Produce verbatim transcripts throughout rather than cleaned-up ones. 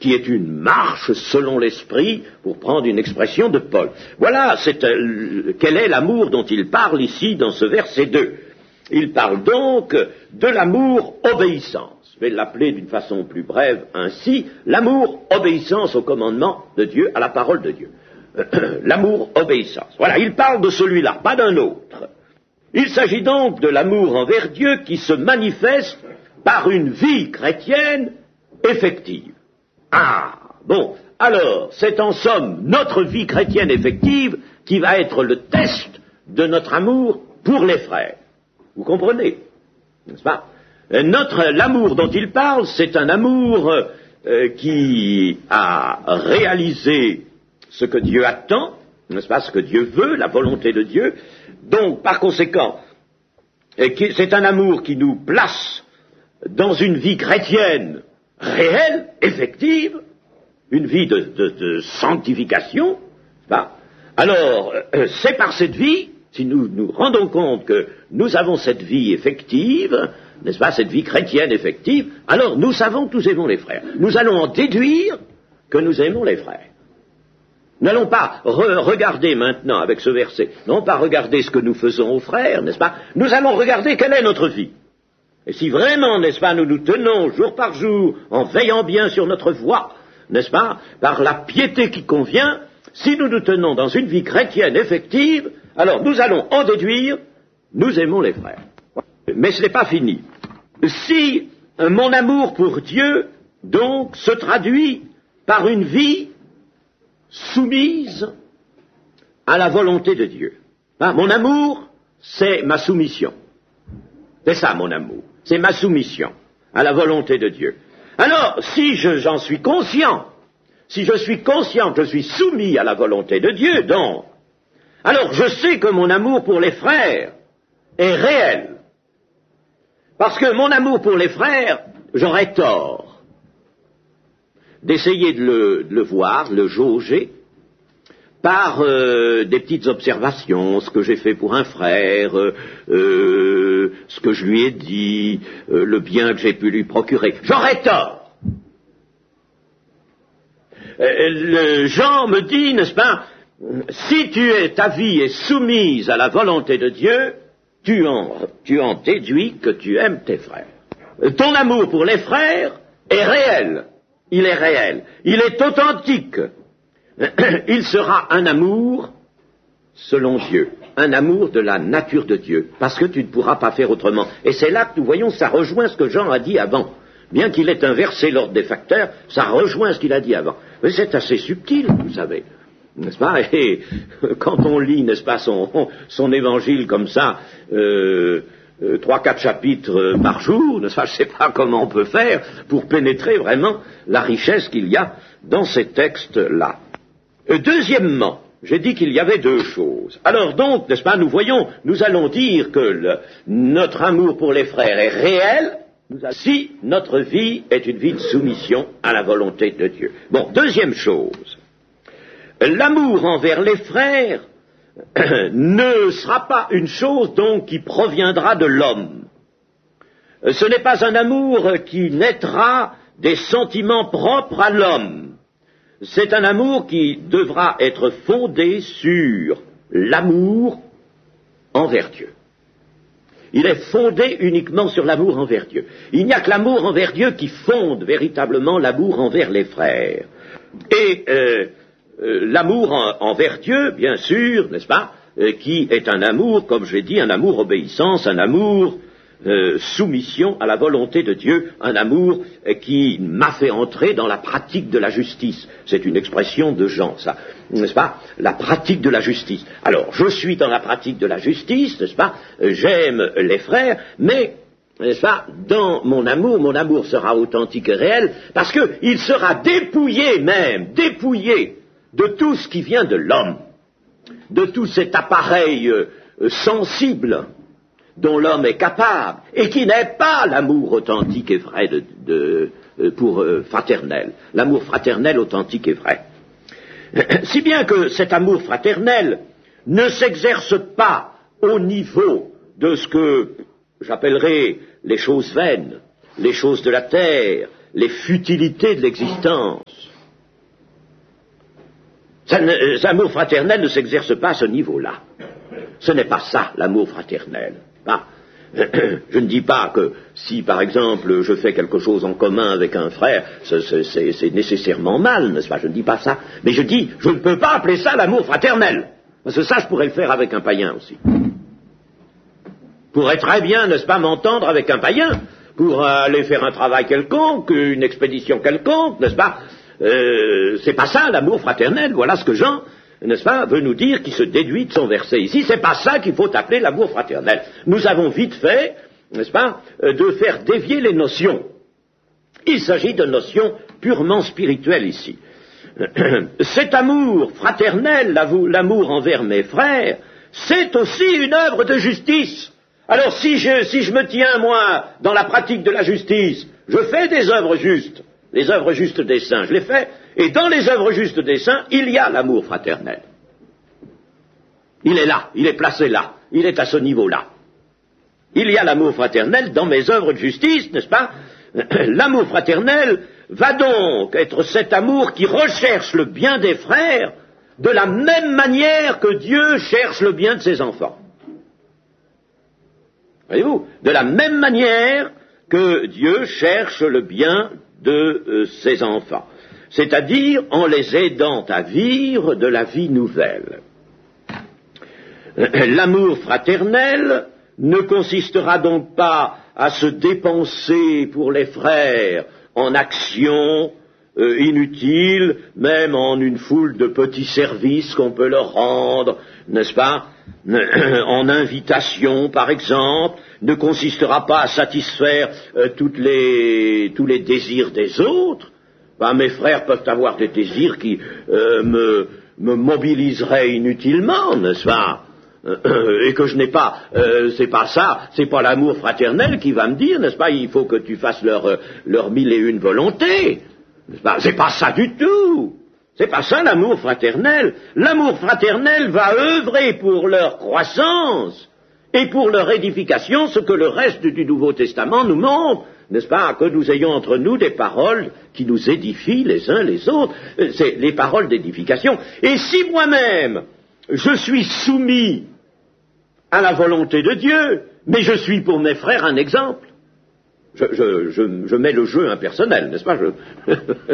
qui est une marche selon l'esprit, pour prendre une expression de Paul. Voilà c'est, euh, quel est l'amour dont il parle ici dans ce verset deux. Il parle donc de l'amour obéissance. Je vais l'appeler d'une façon plus brève ainsi, l'amour obéissance au commandement de Dieu, à la parole de Dieu. L'amour obéissance. Voilà, il parle de celui-là, pas d'un autre. Il s'agit donc de l'amour envers Dieu qui se manifeste par une vie chrétienne effective. Ah, bon, alors, c'est en somme notre vie chrétienne effective qui va être le test de notre amour pour les frères. Vous comprenez, n'est-ce pas? Notre, l'amour dont il parle, c'est un amour euh, qui a réalisé ce que Dieu attend, n'est-ce pas, ce que Dieu veut, la volonté de Dieu. Donc, par conséquent, c'est un amour qui nous place dans une vie chrétienne réelle, effective, une vie de, de, de sanctification, n'est-ce pas? Alors, euh, c'est par cette vie, si nous nous rendons compte que nous avons cette vie effective, n'est-ce pas, cette vie chrétienne effective, alors nous savons que nous aimons les frères. Nous allons en déduire que nous aimons les frères. Nous n'allons pas re- regarder maintenant avec ce verset, non pas regarder ce que nous faisons aux frères, n'est-ce pas? Nous allons regarder quelle est notre vie. Et si vraiment, n'est-ce pas, nous nous tenons jour par jour en veillant bien sur notre voie, n'est-ce pas, par la piété qui convient, si nous nous tenons dans une vie chrétienne effective, alors nous allons en déduire, nous aimons les frères. Mais ce n'est pas fini. Si euh, mon amour pour Dieu, donc, se traduit par une vie soumise à la volonté de Dieu. Hein, mon amour, c'est ma soumission. C'est ça, mon amour. C'est ma soumission à la volonté de Dieu. Alors, si je, j'en suis conscient, si je suis conscient que je suis soumis à la volonté de Dieu, donc, alors je sais que mon amour pour les frères est réel. Parce que mon amour pour les frères, j'aurais tort d'essayer de le, de le voir, de le jauger, par euh, des petites observations, ce que j'ai fait pour un frère, euh, euh, ce que je lui ai dit, euh, le bien que j'ai pu lui procurer. J'aurais tort. Euh, le Jean me dit, n'est-ce pas, si tu es, ta vie est soumise à la volonté de Dieu, tu en, tu en déduis que tu aimes tes frères. Ton amour pour les frères est réel. Il est réel. Il est authentique. Il sera un amour selon Dieu. Un amour de la nature de Dieu. Parce que tu ne pourras pas faire autrement. Et c'est là que nous voyons, ça rejoint ce que Jean a dit avant. Bien qu'il ait inversé l'ordre des facteurs, ça rejoint ce qu'il a dit avant. Mais c'est assez subtil, vous savez. N'est-ce pas? Et quand on lit, n'est-ce pas, son, son évangile comme ça, euh, euh, trois, quatre chapitres euh, par jour, n'est-ce pas? Je ne sais pas comment on peut faire pour pénétrer vraiment la richesse qu'il y a dans ces textes-là. Euh, deuxièmement, j'ai dit qu'il y avait deux choses. Alors donc, n'est-ce pas, nous voyons, nous allons dire que le, notre amour pour les frères est réel, si notre vie est une vie de soumission à la volonté de Dieu. Bon, deuxième chose. L'amour envers les frères ne sera pas une chose donc qui proviendra de l'homme. Ce n'est pas un amour qui naîtra des sentiments propres à l'homme. C'est un amour qui devra être fondé sur l'amour envers Dieu. Il est fondé uniquement sur l'amour envers Dieu. Il n'y a que l'amour envers Dieu qui fonde véritablement l'amour envers les frères. Et euh, Euh, l'amour en, envers Dieu, bien sûr, n'est-ce pas, euh, qui est un amour, comme j'ai dit, un amour obéissance, un amour euh, soumission à la volonté de Dieu, un amour euh, qui m'a fait entrer dans la pratique de la justice. C'est une expression de Jean, ça, n'est-ce pas, la pratique de la justice. Alors, je suis dans la pratique de la justice, n'est-ce pas, euh, j'aime les frères, mais n'est-ce pas, dans mon amour, mon amour sera authentique et réel, parce qu'il sera dépouillé même, dépouillé de tout ce qui vient de l'homme, de tout cet appareil euh, sensible dont l'homme est capable, et qui n'est pas l'amour authentique et vrai de, de, euh, pour euh, fraternel, l'amour fraternel authentique et vrai. Si bien que cet amour fraternel ne s'exerce pas au niveau de ce que j'appellerais les choses vaines, les choses de la terre, les futilités de l'existence. Ça ne, l'amour fraternel ne s'exerce pas à ce niveau-là. Ce n'est pas ça, l'amour fraternel. Ah, je ne dis pas que si, par exemple, je fais quelque chose en commun avec un frère, c'est, c'est, c'est nécessairement mal, n'est-ce pas? Je ne dis pas ça. Mais je dis, je ne peux pas appeler ça l'amour fraternel. Parce que ça, je pourrais le faire avec un païen aussi. Je pourrais très bien, n'est-ce pas, m'entendre avec un païen pour aller faire un travail quelconque, une expédition quelconque, n'est-ce pas? Euh, c'est pas ça l'amour fraternel, voilà ce que Jean, n'est-ce pas, veut nous dire, qui se déduit de son verset ici. C'est pas ça qu'il faut appeler l'amour fraternel. Nous avons vite fait, n'est-ce pas, de faire dévier les notions. Il s'agit de notions purement spirituelles ici. Cet amour fraternel, l'amour envers mes frères, c'est aussi une œuvre de justice. Alors si je, si je me tiens, moi, dans la pratique de la justice, je fais des œuvres justes, les œuvres justes des saints, je les fais, et dans les œuvres justes des saints, il y a l'amour fraternel. Il est là, il est placé là, il est à ce niveau-là. Il y a l'amour fraternel dans mes œuvres de justice, n'est-ce pas? L'amour fraternel va donc être cet amour qui recherche le bien des frères de la même manière que Dieu cherche le bien de ses enfants. Voyez-vous? De la même manière que Dieu cherche le bien de euh, ses enfants, c'est-à-dire en les aidant à vivre de la vie nouvelle. L'amour fraternel ne consistera donc pas à se dépenser pour les frères en actions euh, inutiles, même en une foule de petits services qu'on peut leur rendre, n'est-ce pas, en invitation par exemple, ne consistera pas à satisfaire euh, toutes les, tous les désirs des autres. Ben, mes frères peuvent avoir des désirs qui euh, me, me mobiliseraient inutilement, n'est-ce pas? Et que je n'ai pas, euh, c'est pas ça, c'est pas l'amour fraternel qui va me dire, n'est-ce pas, il faut que tu fasses leur, euh, leur mille et une volontés, n'est-ce pas? C'est pas ça du tout, c'est pas ça l'amour fraternel. L'amour fraternel va œuvrer pour leur croissance et pour leur édification, ce que le reste du Nouveau Testament nous montre, n'est-ce pas, que nous ayons entre nous des paroles qui nous édifient les uns les autres, c'est les paroles d'édification. Et si moi-même, je suis soumis à la volonté de Dieu, mais je suis pour mes frères un exemple. Je, je, je, je mets le jeu impersonnel, n'est-ce pas? je...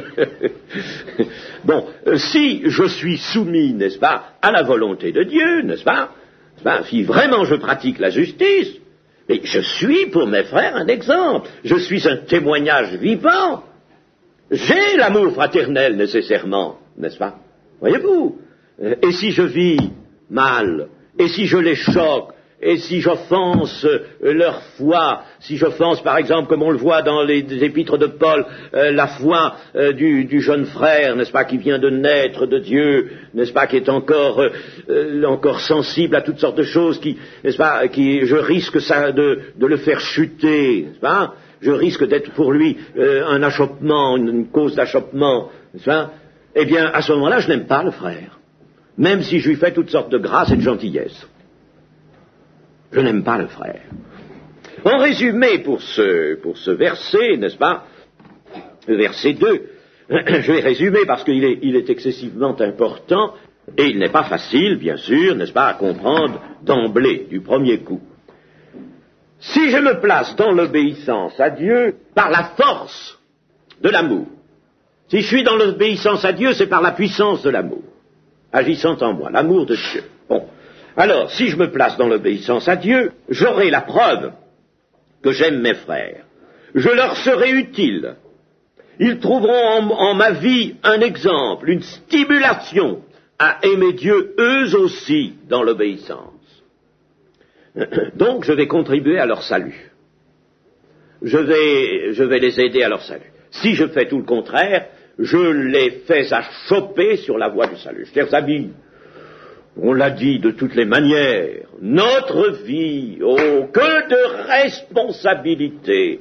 Bon, euh, si je suis soumis, n'est-ce pas, à la volonté de Dieu, n'est-ce pas, ben, si vraiment je pratique la justice, mais je suis pour mes frères un exemple. Je suis un témoignage vivant. J'ai l'amour fraternel nécessairement, n'est-ce pas? Voyez-vous? Et si je vis mal, et si je les choque, et si j'offense leur foi, si j'offense par exemple, comme on le voit dans les épîtres de Paul, euh, la foi euh, du, du jeune frère, n'est-ce pas, qui vient de naître de Dieu, n'est-ce pas, qui est encore, euh, encore sensible à toutes sortes de choses, qui, n'est-ce pas, qui, je risque ça de, de le faire chuter, n'est-ce pas, je risque d'être pour lui euh, un achoppement, une, une cause d'achoppement, n'est-ce pas, eh bien, à ce moment-là, je n'aime pas le frère, même si je lui fais toutes sortes de grâces et de gentillesses. Je n'aime pas le frère. En résumé, pour ce, pour ce verset, n'est-ce pas, le verset deux, je vais résumer parce qu'il est, il est excessivement important et il n'est pas facile, bien sûr, n'est-ce pas, à comprendre d'emblée, du premier coup. Si je me place dans l'obéissance à Dieu par la force de l'amour, si je suis dans l'obéissance à Dieu, c'est par la puissance de l'amour, agissant en moi, l'amour de Dieu. Bon. Alors, si je me place dans l'obéissance à Dieu, j'aurai la preuve que j'aime mes frères. Je leur serai utile. Ils trouveront en, en ma vie un exemple, une stimulation à aimer Dieu eux aussi dans l'obéissance. Donc, je vais contribuer à leur salut. Je vais, je vais les aider à leur salut. Si je fais tout le contraire, je les fais achoper sur la voie du salut. Chers amis, on l'a dit de toutes les manières, notre vie, oh, que de responsabilités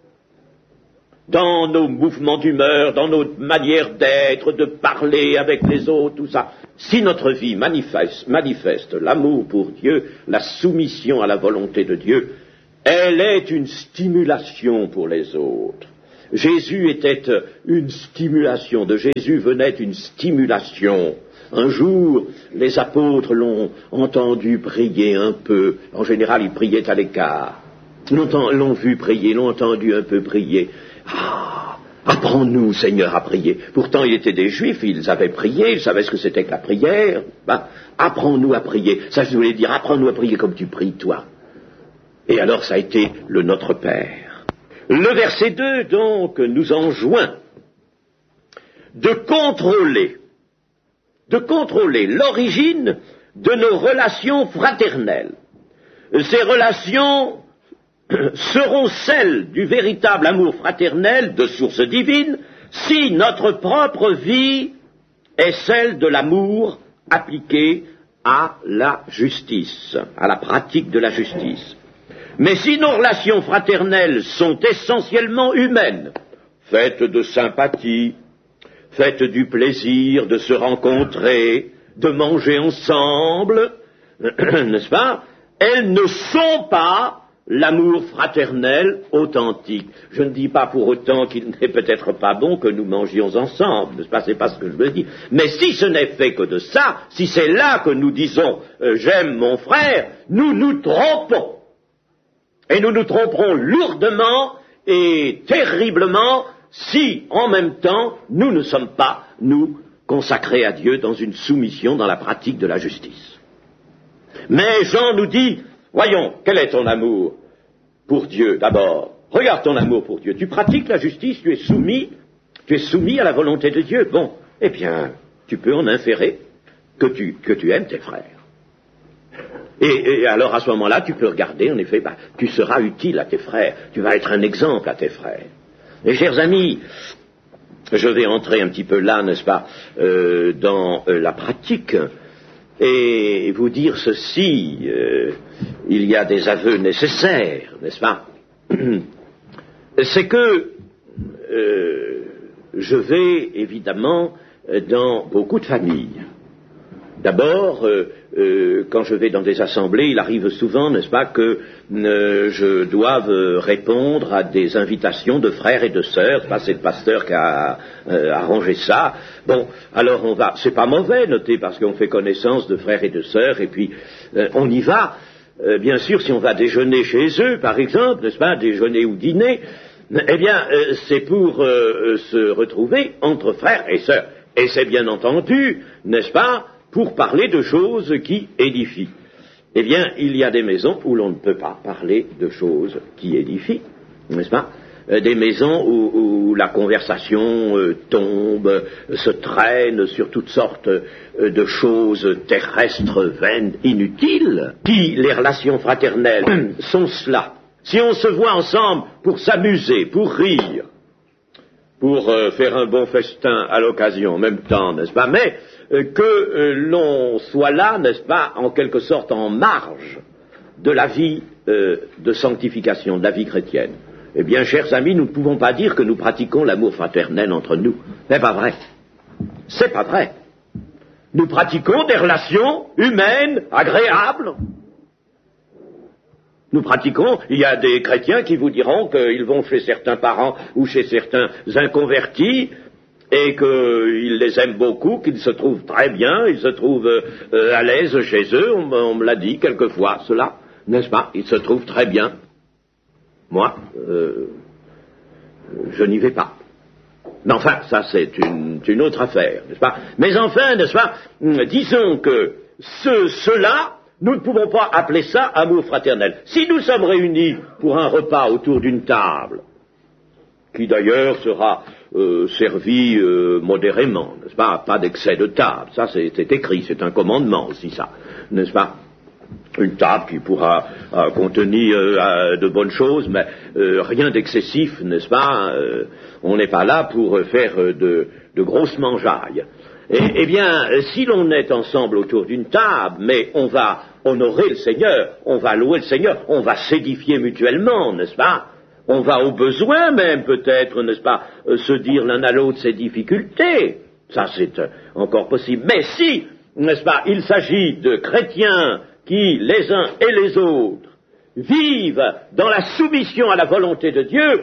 dans nos mouvements d'humeur, dans nos manières d'être, de parler avec les autres, tout ça. Si notre vie manifeste, manifeste l'amour pour Dieu, la soumission à la volonté de Dieu, elle est une stimulation pour les autres. Jésus était une stimulation, de Jésus venait une stimulation. Un jour, les apôtres l'ont entendu prier un peu. En général, ils priaient à l'écart. L'ont, l'ont vu prier, l'ont entendu un peu prier. Ah, apprends-nous, Seigneur, à prier. Pourtant, ils étaient des Juifs, ils avaient prié, ils savaient ce que c'était que la prière. Ben, apprends-nous à prier. Ça, je voulais dire, apprends-nous à prier comme tu pries, toi. Et alors, ça a été le Notre Père. Le verset deux, donc, nous enjoint de contrôler de contrôler l'origine de nos relations fraternelles. Ces relations seront celles du véritable amour fraternel de source divine si notre propre vie est celle de l'amour appliqué à la justice, à la pratique de la justice. Mais si nos relations fraternelles sont essentiellement humaines, faites de sympathie, faites du plaisir de se rencontrer, de manger ensemble, n'est-ce pas? Elles ne sont pas l'amour fraternel authentique. Je ne dis pas pour autant qu'il n'est peut-être pas bon que nous mangions ensemble, n'est-ce pas? C'est pas ce que je veux dire. Mais si ce n'est fait que de ça, si c'est là que nous disons euh, j'aime mon frère, nous nous trompons. Et nous nous tromperons lourdement et terriblement si, en même temps, nous ne sommes pas, nous, consacrés à Dieu dans une soumission dans la pratique de la justice. Mais Jean nous dit, voyons, quel est ton amour pour Dieu d'abord? Regarde ton amour pour Dieu. Tu pratiques la justice, tu es soumis, tu es soumis à la volonté de Dieu. Bon, eh bien, tu peux en inférer que tu, que tu aimes tes frères. Et, et alors à ce moment-là, tu peux regarder, en effet, bah, tu seras utile à tes frères, tu vas être un exemple à tes frères. Mes chers amis, je vais entrer un petit peu là, n'est-ce pas, euh, dans euh, la pratique, et vous dire ceci, euh, il y a des aveux nécessaires, n'est-ce pas? C'est que euh, je vais, évidemment, dans beaucoup de familles. D'abord, euh, euh, quand je vais dans des assemblées, il arrive souvent, n'est-ce pas, que euh, je doive répondre à des invitations de frères et de sœurs. C'est pas c'est le pasteur qui a euh, arrangé ça. Bon, alors on va. C'est pas mauvais, notez, parce qu'on fait connaissance de frères et de sœurs, et puis euh, on y va. Euh, bien sûr, si on va déjeuner chez eux, par exemple, n'est-ce pas, déjeuner ou dîner, eh bien, euh, c'est pour euh, se retrouver entre frères et sœurs. Et c'est bien entendu, n'est-ce pas, pour parler de choses qui édifient. Eh bien, il y a des maisons où l'on ne peut pas parler de choses qui édifient, n'est-ce pas? Euh, des maisons où, où la conversation euh, tombe, euh, se traîne sur toutes sortes euh, de choses terrestres, vaines, inutiles. Puis les relations fraternelles sont cela. Si on se voit ensemble pour s'amuser, pour rire, pour euh, faire un bon festin à l'occasion, en même temps, n'est-ce pas? Mais euh, que euh, l'on soit là, n'est-ce pas, en quelque sorte en marge de la vie euh, de sanctification, de la vie chrétienne. Eh bien, chers amis, nous ne pouvons pas dire que nous pratiquons l'amour fraternel entre nous. C'est pas vrai. C'est pas vrai. Nous pratiquons des relations humaines, agréables. Nous pratiquons, il y a des chrétiens qui vous diront qu'ils vont chez certains parents ou chez certains inconvertis et qu'ils les aiment beaucoup, qu'ils se trouvent très bien, ils se trouvent euh, à l'aise chez eux, on, on me l'a dit quelquefois, cela, n'est-ce pas? Ils se trouvent très bien. Moi, euh, je n'y vais pas. Mais enfin, ça c'est une, une autre affaire, n'est-ce pas? Mais enfin, n'est-ce pas, disons que ce, cela, nous ne pouvons pas appeler ça amour fraternel. Si nous sommes réunis pour un repas autour d'une table, qui d'ailleurs sera euh, servi euh, modérément, n'est-ce pas? Pas d'excès de table, ça c'est, c'est écrit, c'est un commandement aussi ça, n'est-ce pas? Une table qui pourra euh, contenir euh, de bonnes choses, mais euh, rien d'excessif, n'est-ce pas? euh, On n'est pas là pour faire euh, de, de grosses mangeailles. Et, eh bien, si l'on est ensemble autour d'une table, mais on va honorer le Seigneur, on va louer le Seigneur, on va s'édifier mutuellement, n'est-ce pas? On va au besoin même peut-être, n'est-ce pas, euh, se dire l'un à l'autre ses difficultés. Ça c'est euh, encore possible. Mais si, n'est-ce pas, il s'agit de chrétiens qui, les uns et les autres, vivent dans la soumission à la volonté de Dieu,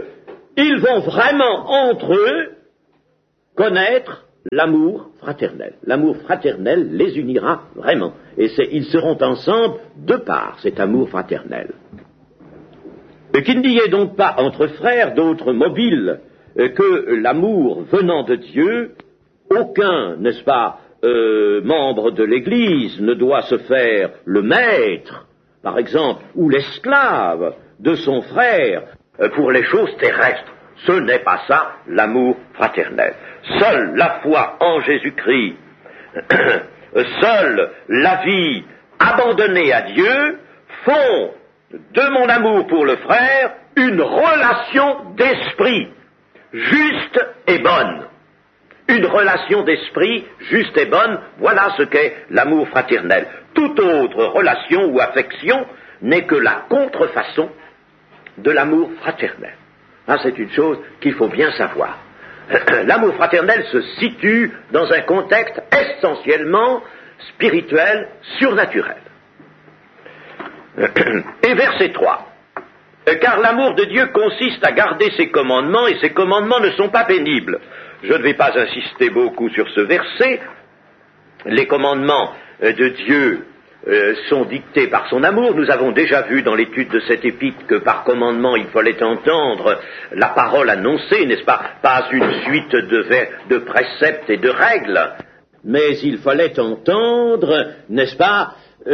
ils vont vraiment entre eux connaître l'amour fraternel. L'amour fraternel les unira vraiment. Et c'est, ils seront ensemble de par cet amour fraternel. Et qu'il n'y ait donc pas entre frères d'autres mobiles que l'amour venant de Dieu. Aucun, n'est-ce pas, euh, membre de l'Église ne doit se faire le maître, par exemple, ou l'esclave de son frère euh, pour les choses terrestres. Ce n'est pas ça, l'amour fraternel. Seule la foi en Jésus-Christ, seule la vie abandonnée à Dieu font de mon amour pour le frère une relation d'esprit juste et bonne. Une relation d'esprit juste et bonne, voilà ce qu'est l'amour fraternel. Toute autre relation ou affection n'est que la contrefaçon de l'amour fraternel. Ah, c'est une chose qu'il faut bien savoir. L'amour fraternel se situe dans un contexte essentiellement spirituel, surnaturel. Et verset trois. Car l'amour de Dieu consiste à garder ses commandements, et ses commandements ne sont pas pénibles. Je ne vais pas insister beaucoup sur ce verset. Les commandements de Dieu euh, sont dictés par son amour. Nous avons déjà vu dans l'étude de cet épître que par commandement il fallait entendre la parole annoncée, n'est-ce pas? Pas une suite de, de préceptes et de règles, mais il fallait entendre, n'est-ce pas,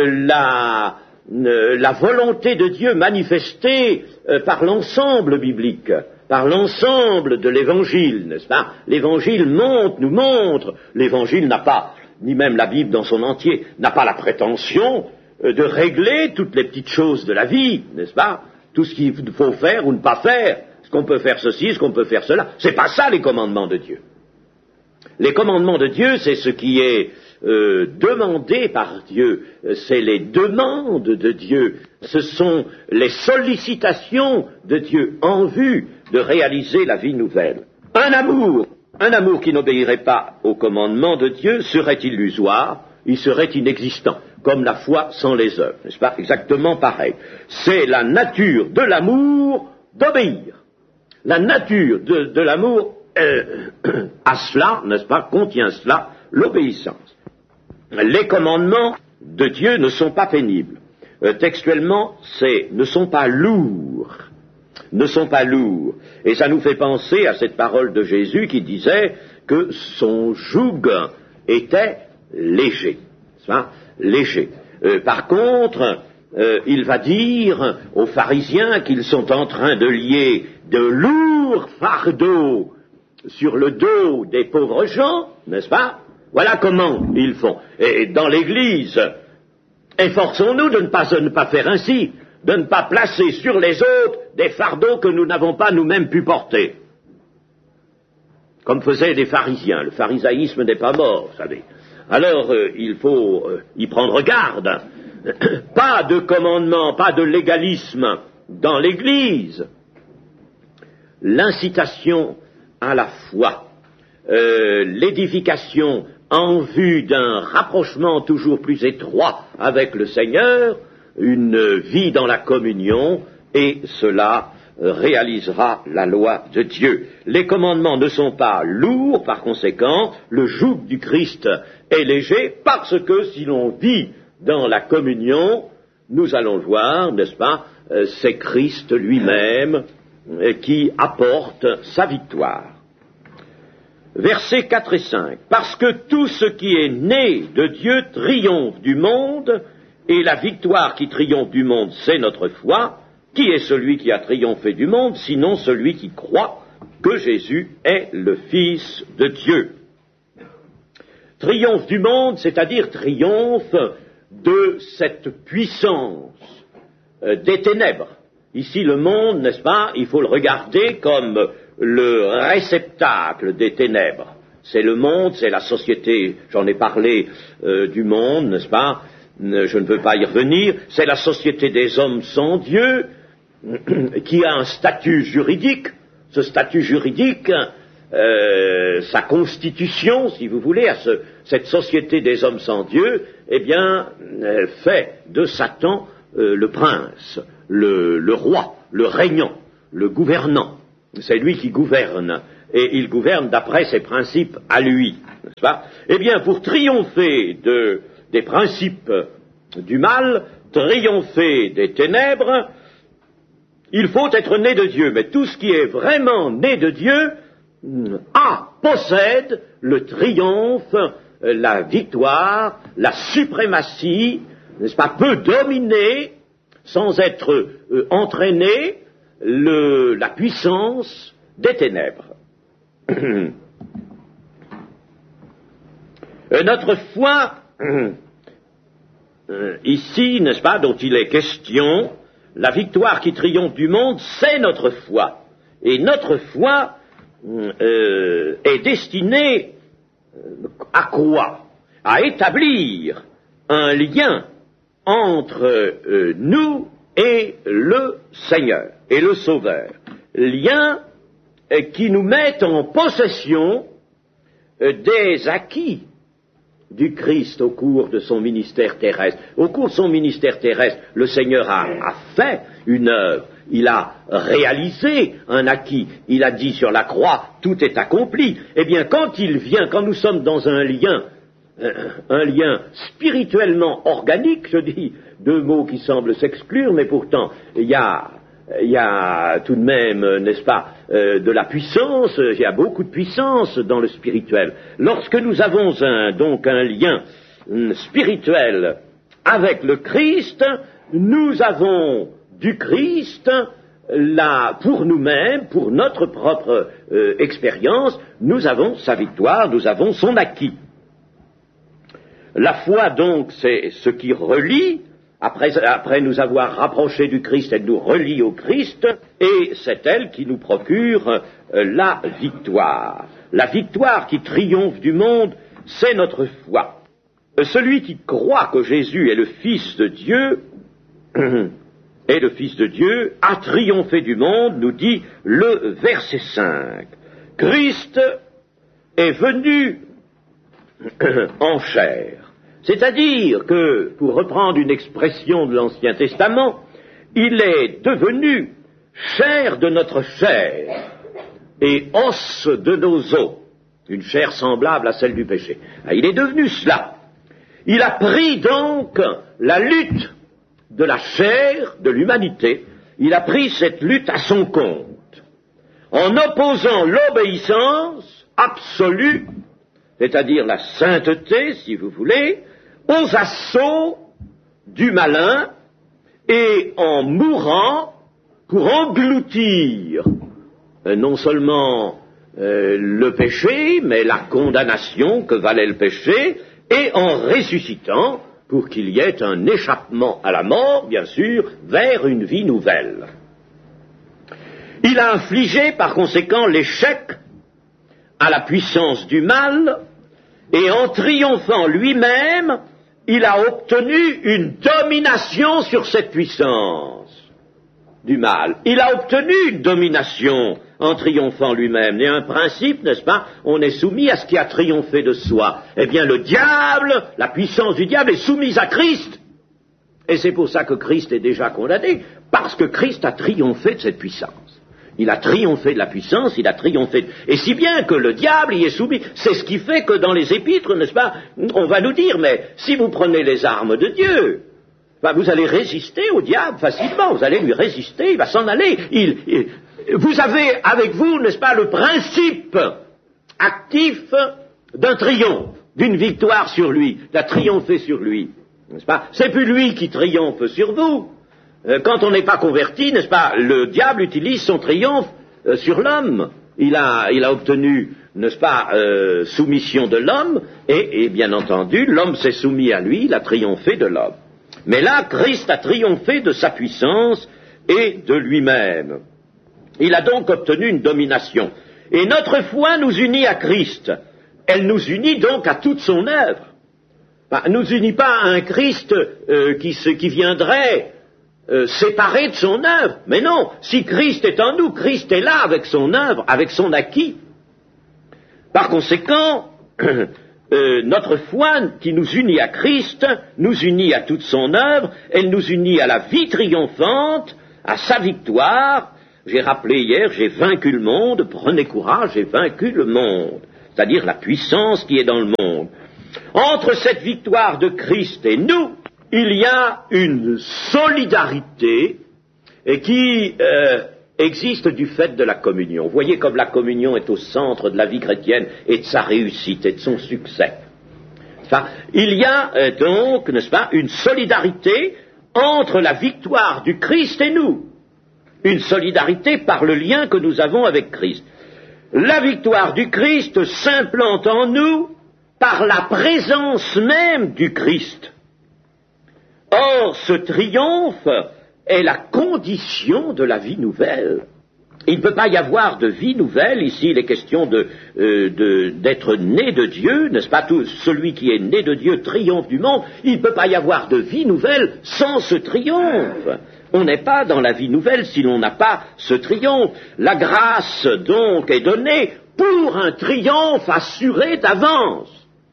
la, la volonté de Dieu manifestée euh, par l'ensemble biblique, par l'ensemble de l'Évangile, n'est-ce pas? L'Évangile montre, nous montre, l'Évangile n'a pas, ni même la Bible dans son entier, n'a pas la prétention euh, de régler toutes les petites choses de la vie, n'est-ce pas? Tout ce qu'il faut faire ou ne pas faire, ce qu'on peut faire ceci, ce qu'on peut faire cela. C'est pas ça les commandements de Dieu. Les commandements de Dieu, c'est ce qui est euh, demandé par Dieu, c'est les demandes de Dieu, ce sont les sollicitations de Dieu en vue de réaliser la vie nouvelle. Un amour, un amour qui n'obéirait pas aux commandements de Dieu serait illusoire, il serait inexistant, comme la foi sans les œuvres, n'est-ce pas? Exactement pareil. C'est la nature de l'amour d'obéir. La nature de, de l'amour euh, à cela, n'est-ce pas, contient cela, l'obéissance. Les commandements de Dieu ne sont pas pénibles. Euh, textuellement, c'est ne sont pas lourds. ne sont pas lourds. Et ça nous fait penser à cette parole de Jésus qui disait que son joug était léger. Ça, léger. Euh, par contre, euh, il va dire aux pharisiens qu'ils sont en train de lier de lourds fardeaux sur le dos des pauvres gens, n'est-ce pas? Voilà comment ils font. Et dans l'Église, efforçons-nous de ne pas, de ne pas faire ainsi, de ne pas placer sur les autres des fardeaux que nous n'avons pas nous-mêmes pu porter. Comme faisaient les pharisiens. Le pharisaïsme n'est pas mort, vous savez. Alors, euh, il faut euh, y prendre garde. Pas de commandement, pas de légalisme dans l'Église. L'incitation à la foi, euh, l'édification en vue d'un rapprochement toujours plus étroit avec le Seigneur, une vie dans la communion, et cela réalisera la loi de Dieu. Les commandements ne sont pas lourds, par conséquent, le joug du Christ est léger, parce que si l'on vit dans la communion, nous allons le voir, n'est-ce pas, c'est Christ lui-même qui apporte sa victoire. Versets quatre et cinq. Parce que tout ce qui est né de Dieu triomphe du monde, et la victoire qui triomphe du monde, c'est notre foi. Qui est celui qui a triomphé du monde, sinon celui qui croit que Jésus est le Fils de Dieu? Triomphe du monde, c'est-à-dire triomphe de cette puissance euh, des ténèbres. Ici, le monde, n'est-ce pas, il faut le regarder comme le réceptacle des ténèbres. C'est le monde, c'est la société, j'en ai parlé euh, du monde, n'est-ce pas, je ne veux pas y revenir, c'est la société des hommes sans Dieu, qui a un statut juridique. Ce statut juridique, euh, sa constitution, si vous voulez, à ce, cette société des hommes sans Dieu, eh bien, euh, fait de Satan euh, le prince, le, le roi, le régnant, le gouvernant. c'est lui qui gouverne, et il gouverne d'après ses principes à lui, n'est-ce pas? Eh bien, pour triompher de, des principes du mal, triompher des ténèbres, il faut être né de Dieu. Mais tout ce qui est vraiment né de Dieu a, possède le triomphe, la victoire, la suprématie, n'est-ce pas, peut dominer, sans être euh, entraîné, le, la puissance des ténèbres. euh, notre foi, euh, ici, n'est-ce pas, dont il est question, la victoire qui triomphe du monde, c'est notre foi. Et notre foi euh, est destinée à quoi? À établir un lien entre euh, nous et le Seigneur et le Sauveur. Lien euh, qui nous met en possession euh, des acquis du Christ au cours de son ministère terrestre. Au cours de son ministère terrestre, le Seigneur a, a fait une œuvre, il a réalisé un acquis, il a dit sur la croix, tout est accompli. Eh bien, quand il vient, quand nous sommes dans un lien, un lien spirituellement organique, je dis deux mots qui semblent s'exclure, mais pourtant, il y a, il y a tout de même, n'est-ce pas, euh, de la puissance, il y a beaucoup de puissance dans le spirituel. Lorsque nous avons un, donc un lien um, spirituel avec le Christ, nous avons du Christ, là, pour nous-mêmes, pour notre propre euh, expérience, nous avons sa victoire, nous avons son acquis. La foi, donc, c'est ce qui relie, après, après nous avoir rapprochés du Christ, elle nous relie au Christ, et c'est elle qui nous procure euh, la victoire. La victoire qui triomphe du monde, c'est notre foi. Euh, celui qui croit que Jésus est le Fils de Dieu, est le Fils de Dieu, a triomphé du monde, nous dit le verset cinq. Christ est venu en chair. C'est-à-dire que, pour reprendre une expression de l'Ancien Testament, il est devenu chair de notre chair et os de nos os, une chair semblable à celle du péché. Il est devenu cela. Il a pris donc la lutte de la chair, de l'humanité, il a pris cette lutte à son compte, en opposant l'obéissance absolue, c'est-à-dire la sainteté, si vous voulez, aux assauts du malin, et en mourant pour engloutir euh, non seulement euh, le péché, mais la condamnation que valait le péché, et en ressuscitant pour qu'il y ait un échappement à la mort, bien sûr, vers une vie nouvelle. Il a infligé, par conséquent, l'échec à la puissance du mal, et en triomphant lui-même, il a obtenu une domination sur cette puissance du mal. Il a obtenu une domination en triomphant lui-même. Et un principe, n'est-ce pas, on est soumis à ce qui a triomphé de soi. Eh bien, le diable, la puissance du diable est soumise à Christ. Et c'est pour ça que Christ est déjà condamné, parce que Christ a triomphé de cette puissance. Il a triomphé de la puissance, il a triomphé de... Et si bien que le diable y est soumis. C'est ce qui fait que dans les épîtres, n'est-ce pas, on va nous dire, mais si vous prenez les armes de Dieu, ben vous allez résister au diable facilement, vous allez lui résister, il va s'en aller. Il, il, vous avez avec vous, n'est-ce pas, le principe actif d'un triomphe, d'une victoire sur lui, d'un triompher sur lui. N'est-ce pas? C'est plus lui qui triomphe sur vous. Quand on n'est pas converti, n'est-ce pas, le diable utilise son triomphe euh, sur l'homme. Il a, il a obtenu, n'est-ce pas, euh, soumission de l'homme, et, et bien entendu, l'homme s'est soumis à lui, il a triomphé de l'homme. Mais là, Christ a triomphé de sa puissance et de lui-même. Il a donc obtenu une domination. Et notre foi nous unit à Christ. Elle nous unit donc à toute son œuvre. Ben, elle nous unit pas à un Christ euh, qui, se, qui viendrait... Euh, séparé de son œuvre. Mais non, si Christ est en nous, Christ est là avec son œuvre, avec son acquis. Par conséquent, euh, notre foi qui nous unit à Christ, nous unit à toute son œuvre, elle nous unit à la vie triomphante, à sa victoire, J'ai rappelé hier, j'ai vaincu le monde, prenez courage, j'ai vaincu le monde, c'est-à-dire la puissance qui est dans le monde. Entre cette victoire de Christ et nous, il y a une solidarité qui euh, existe du fait de la communion. Vous voyez comme la communion est au centre de la vie chrétienne et de sa réussite et de son succès. Enfin, il y a euh, donc, n'est-ce pas, une solidarité entre la victoire du Christ et nous. Une solidarité par le lien que nous avons avec Christ. La victoire du Christ s'implante en nous par la présence même du Christ. Or, ce triomphe est la condition de la vie nouvelle. Il ne peut pas y avoir de vie nouvelle, ici il est question de, euh, de, d'être né de Dieu, n'est-ce pas, tout, celui qui est né de Dieu triomphe du monde, il ne peut pas y avoir de vie nouvelle sans ce triomphe. On n'est pas dans la vie nouvelle si l'on n'a pas ce triomphe. La grâce donc est donnée pour un triomphe assuré d'avance.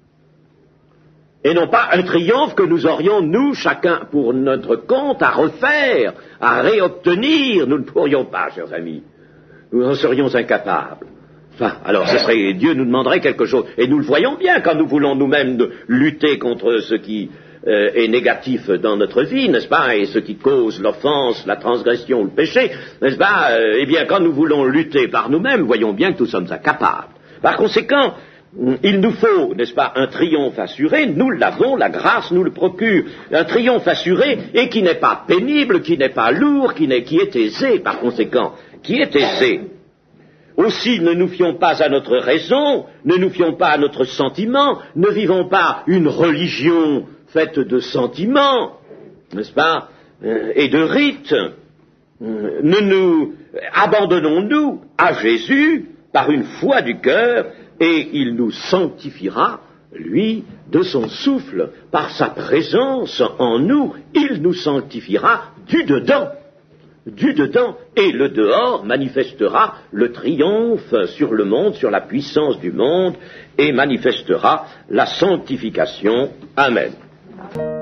Et non pas un triomphe que nous aurions, nous, chacun, pour notre compte, à refaire, à réobtenir. Nous ne pourrions pas, chers amis. Nous en serions incapables. Enfin, alors ce serait, Dieu nous demanderait quelque chose. Et nous le voyons bien quand nous voulons nous-mêmes lutter contre ce qui euh, est négatif dans notre vie, n'est-ce pas, et ce qui cause l'offense, la transgression, le péché, n'est-ce pas, euh, eh bien, quand nous voulons lutter par nous-mêmes, voyons bien que nous sommes incapables. Par conséquent, il nous faut, n'est-ce pas, un triomphe assuré, nous l'avons, la grâce nous le procure, un triomphe assuré et qui n'est pas pénible, qui n'est pas lourd, qui, n'est, qui est aisé, par conséquent, qui est aisé. Aussi, ne nous fions pas à notre raison, ne nous fions pas à notre sentiment, ne vivons pas une religion faite de sentiments, n'est-ce pas, et de rites. Ne nous abandonnons-nous à Jésus par une foi du cœur, et il nous sanctifiera, lui, de son souffle, par sa présence en nous, il nous sanctifiera du dedans, du dedans, et le dehors manifestera le triomphe sur le monde, sur la puissance du monde, et manifestera la sanctification. Amen.